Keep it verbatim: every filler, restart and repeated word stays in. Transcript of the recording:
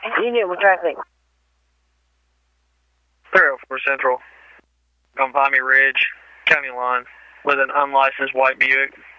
Unit with traffic. three oh four Central. On Vimy Ridge, county line, with an unlicensed white Buick.